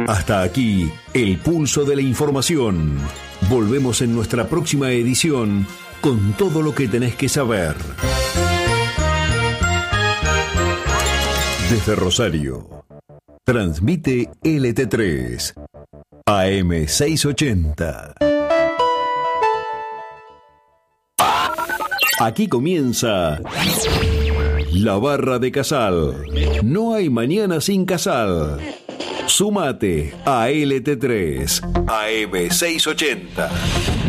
Hasta aquí, el pulso de la información. Volvemos en nuestra próxima edición con todo lo que tenés que saber. Desde Rosario, transmite LT3, AM 680. Aquí comienza La Barra de Casal. No hay mañana sin Casal. Súmate a LT3, AM 680.